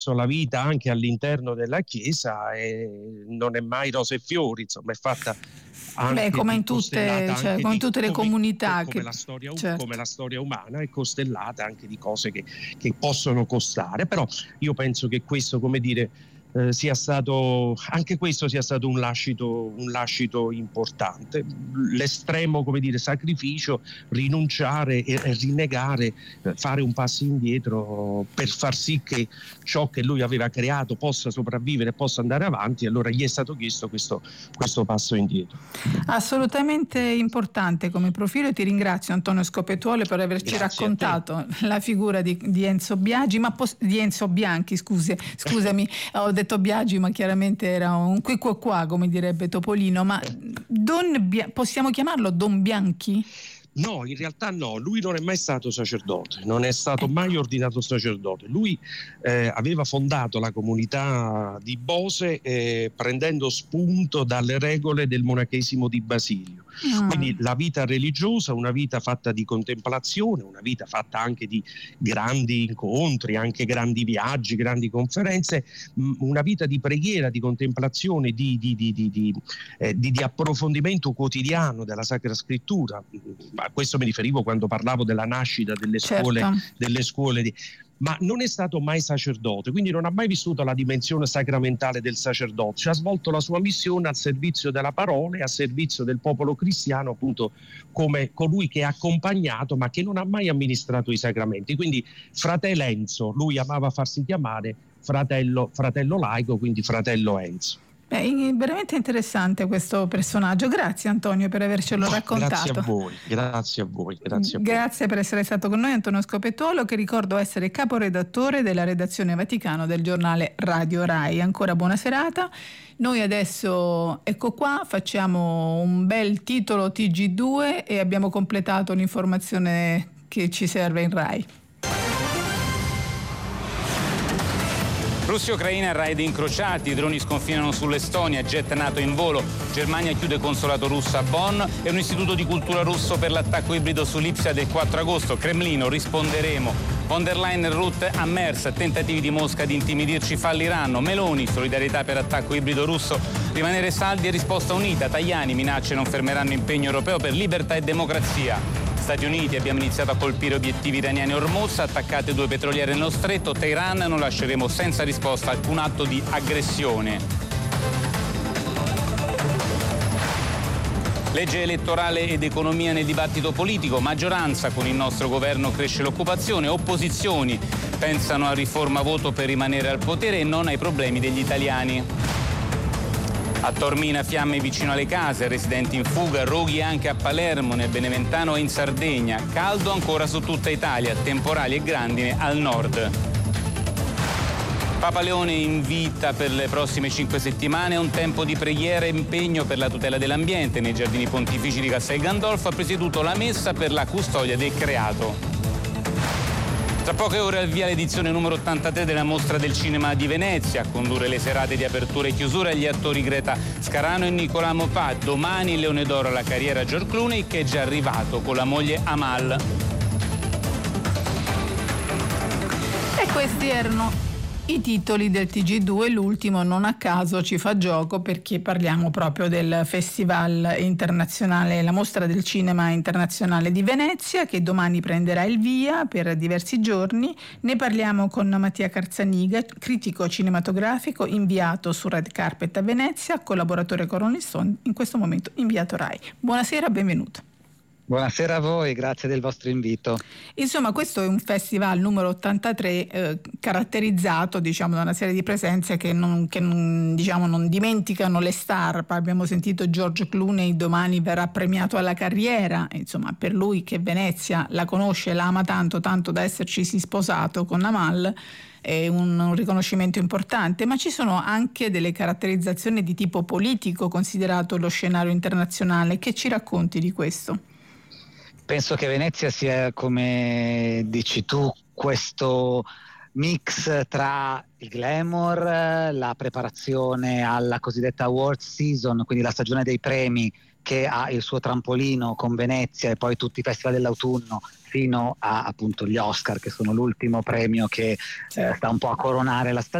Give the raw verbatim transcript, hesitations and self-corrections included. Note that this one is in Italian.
la vita anche all'interno della Chiesa e non è mai rose e fiori, insomma è fatta anche Beh, come in tutte, cioè, come in tutte le come, comunità come, che, la storia, certo. come la storia umana è costellata anche di cose che, che possono costare, però io penso che questo, come dire, Eh, sia stato anche questo sia stato un lascito, un lascito importante, l'estremo, come dire, sacrificio, rinunciare e, e rinnegare, eh, fare un passo indietro per far sì che ciò che lui aveva creato possa sopravvivere, possa andare avanti. Allora gli è stato chiesto questo, questo passo indietro. Assolutamente importante come profilo, e ti ringrazio Antonio Scopetuole per averci Grazie raccontato la figura di, di Enzo Biagi, ma pos- di Enzo Bianchi, scusi, scusami, ho detto Biagi, ma chiaramente era un qui qua qua, come direbbe Topolino, ma Don Bia- possiamo chiamarlo Don Bianchi? No, in realtà no, lui non è mai stato sacerdote, non è stato mai ordinato sacerdote. Lui eh, aveva fondato la comunità di Bose eh, prendendo spunto dalle regole del monachesimo di Basilio. Mm. Quindi la vita religiosa, una vita fatta di contemplazione, una vita fatta anche di grandi incontri, anche grandi viaggi, grandi conferenze, mh, una vita di preghiera, di contemplazione, di, di, di, di, di, eh, di, di approfondimento quotidiano della Sacra Scrittura. A questo mi riferivo quando parlavo della nascita delle scuole, certo. delle scuole di... ma non è stato mai sacerdote, quindi non ha mai vissuto la dimensione sacramentale del sacerdozio, ha svolto la sua missione al servizio della parola e a servizio del popolo cristiano, appunto come colui che ha accompagnato ma che non ha mai amministrato i sacramenti. Quindi fratello Enzo, lui amava farsi chiamare fratello, fratello laico, quindi fratello Enzo. Beh, veramente interessante questo personaggio. Grazie Antonio per avercelo no, raccontato. Grazie a voi, grazie a voi. Grazie, a voi. Grazie per essere stato con noi Antonio Scopetuolo, che ricordo essere caporedattore della redazione Vaticano del giornale Radio Rai. Ancora buona serata. Noi adesso, ecco qua, facciamo un bel titolo T G due e abbiamo completato l'informazione che ci serve in Rai. Russia e Ucraina, raid incrociati, i droni sconfinano sull'Estonia, jet NATO in volo, Germania chiude consolato russo a Bonn e un istituto di cultura russo per l'attacco ibrido su Lipsia del quattro agosto, Cremlino, risponderemo. Von der Leyen en route a Mers, tentativi di Mosca di intimidirci falliranno, Meloni, solidarietà per attacco ibrido russo, rimanere saldi e risposta unita, Tajani, minacce non fermeranno impegno europeo per libertà e democrazia. Stati Uniti, abbiamo iniziato a colpire obiettivi iraniani a Hormuz, attaccate due petroliere nello stretto, Teheran, non lasceremo senza risposta alcun atto di aggressione. Legge elettorale ed economia nel dibattito politico, maggioranza con il nostro governo cresce l'occupazione, opposizioni pensano a riforma voto per rimanere al potere e non ai problemi degli italiani. A Taormina fiamme vicino alle case, residenti in fuga, roghi anche a Palermo, nel Beneventano e in Sardegna. Caldo ancora su tutta Italia, temporali e grandine al nord. Papa Leone invita per le prossime cinque settimane un tempo di preghiera e impegno per la tutela dell'ambiente. Nei giardini pontifici di Castel Gandolfo ha presieduto la messa per la custodia del creato. Tra poche ore al via l'edizione numero ottantatré della Mostra del Cinema di Venezia. A condurre le serate di apertura e chiusura gli attori Greta Scarano e Nicolas Mopat. Domani il Leone d'Oro alla carriera George Clooney, che è già arrivato con la moglie Amal. E questi erano i titoli del T G due, l'ultimo non a caso ci fa gioco perché parliamo proprio del Festival internazionale, la Mostra del Cinema Internazionale di Venezia, che domani prenderà il via per diversi giorni. Ne parliamo con Mattia Carzaniga, critico cinematografico, inviato su Red Carpet a Venezia, collaboratore con Rolling Stone, in questo momento inviato Rai. Buonasera, benvenuto. Buonasera a voi, grazie del vostro invito. Insomma, questo è un festival numero ottantatré eh, caratterizzato, diciamo, da una serie di presenze che, non, che non, diciamo, non dimenticano le star. Abbiamo sentito George Clooney, domani verrà premiato alla carriera, insomma, per lui che Venezia la conosce, la ama tanto, tanto da esserci sposato con Amal, è un, un riconoscimento importante, ma ci sono anche delle caratterizzazioni di tipo politico considerato lo scenario internazionale. Che ci racconti di questo? Penso che Venezia sia, come dici tu, questo mix tra il glamour, la preparazione alla cosiddetta award season, quindi la stagione dei premi che ha il suo trampolino con Venezia e poi tutti i festival dell'autunno fino a appunto gli Oscar, che sono l'ultimo premio che eh, sta un po' a coronare la stagione.